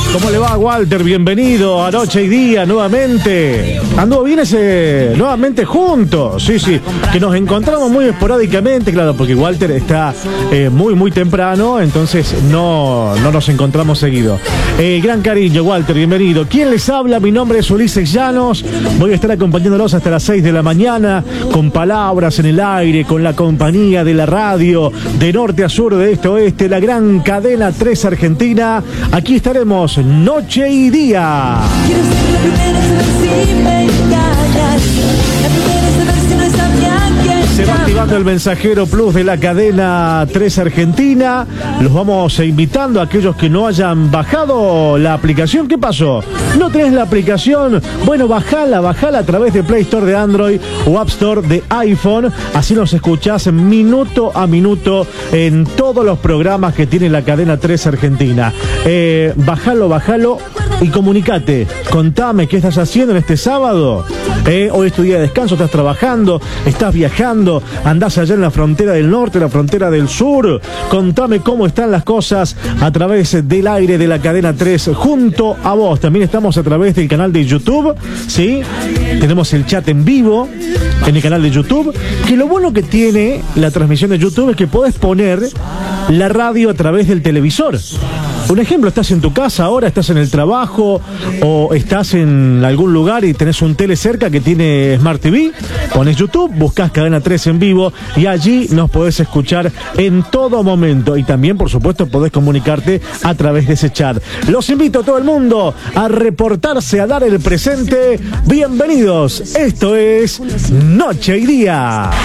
¿Cómo le va, Walter? Bienvenido a Noche y Día nuevamente. Anduvo bien ese nuevamente juntos. Sí, que nos encontramos muy esporádicamente, claro, porque Walter está muy temprano, entonces no nos encontramos seguido. Gran cariño, Walter, bienvenido. ¿Quién les habla? Mi nombre es Ulises Llanos. Voy a estar acompañándolos hasta las 6 de la mañana, con palabras en el aire, con la compañía de la radio, de norte a sur, de este a oeste, la gran cadena 3 Argentina. Aquí estaremos noche y día. Se va activando el mensajero plus de la cadena 3 Argentina. Los vamos invitando a aquellos que no hayan bajado la aplicación. ¿Qué pasó? ¿No tenés la aplicación? Bueno, bajala a través de Play Store de Android o App Store de iPhone. Así nos escuchás minuto a minuto en todos los programas que tiene la cadena 3 Argentina. Bajalo y comunicate. Contame qué estás haciendo en este sábado. Hoy es tu día de descanso, estás trabajando, estás viajando, andás allá en la frontera del norte, la frontera del sur. Contame cómo están las cosas a través del aire de la cadena 3 junto a vos. También estamos a través del canal de YouTube, ¿sí? Tenemos el chat en vivo en el canal de YouTube, que lo bueno que tiene la transmisión de YouTube es que podés poner la radio a través del televisor. Un ejemplo, estás en tu casa ahora, estás en el trabajo o estás en algún lugar y tenés un tele cerca que tiene Smart TV, pones YouTube, buscás Cadena 3 en vivo y allí nos podés escuchar en todo momento. Y también, por supuesto, podés comunicarte a través de ese chat. Los invito a todo el mundo a reportarse, a dar el presente. Bienvenidos, esto es Noche y Día.